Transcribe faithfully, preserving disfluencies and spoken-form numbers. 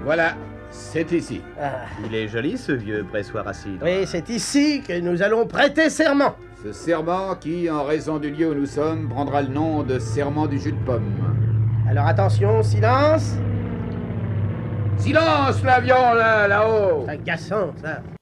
Voilà, c'est ici. Ah. Il est joli ce vieux pressoir à cidre. Oui, c'est ici que nous allons prêter serment. Ce serment qui, en raison du lieu où nous sommes, prendra le nom de serment du jus de pomme. Alors attention, silence. Silence, l'avion, là, là-haut! C'est agaçant, ça.